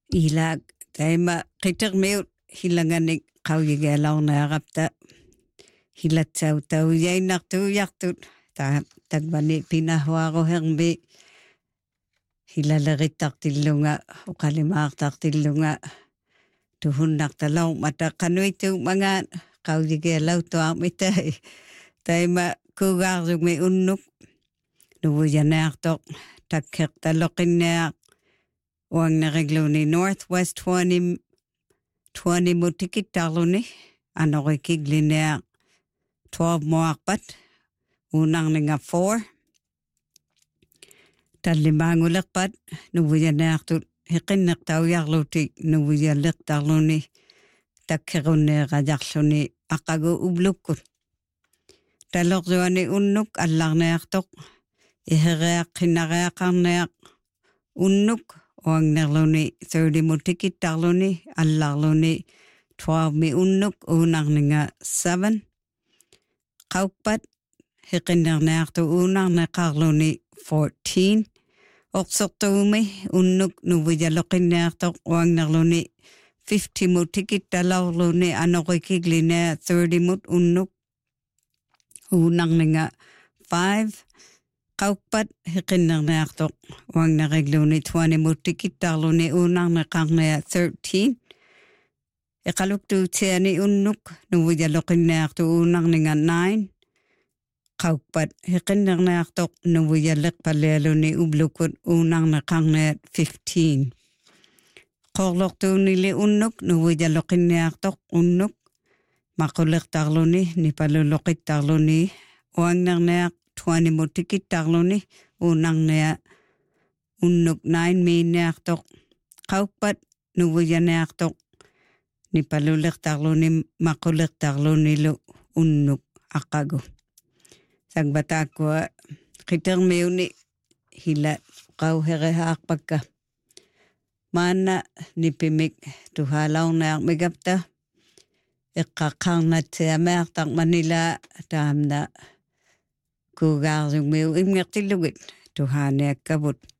Ilag taima qitermiut hilanganik qauyigaalaornaaqapta hilatsau tauyainartuuyartut takvani pinahuaruhermi hilaleritartillunga uqalimaartartillunga tuhunnartalau mataqanuitu mangaan qauyigialautuarmitai taima kuugaarlugmi unnuk nuvuyanaartoq takkeqtaloqinniaq uangnaриглуни Northwest 20 mutikittarluni anorikiglinia 12 muarpat unarninga 4 tallimaangulerpat nuvuyanaartut hiqinneqtaujarluti nuvuyalleqtarluni takkerunneeqajarluni aqagu ublukkut talorluani unnuk allarniartoq ihereaqqinariaqarniaq unnuk uangnerluni 30 mutikittarluni allarluni 12 mi unnuk unarninga 7 qaukpat hiqinnerniartu unarneqarluni 14 oqsortuumi unnuk nuvuyaloqinniartoq uangnerluni 50 mutikittalorluni anorikiglina 30 mut unnuk unarninga 5 qaukpat hiqinnerniartoq uangnaриглуни 20 mutikittarluni unarneqarnia 13 iqaluktuutiani unnuk nuvuyaloqinniartu unarninga 9 qaukpat hiqinnerniartoq nuvuyalleqpallialuni ublukut unarneqarnia 15 qorlortuunili unnuk nuvuyaloqinniartoq unnuk maqulertarluni nipalulloqittarluni uangnerniaq 20 mutikittarluni unarnia unnuk 9 miinniartoq qaukpat nuvuyaniartoq nipalullertarluni maqulertarlunilu unnuk aqagu sagbatakua qitermiuni hila qauherehaarpakka maana nipimik tuhalaornaarmigapta eqqaqqarnatsiameartarmanila taamna kuugaarlugmiu imngertillugit tuhaniakkavut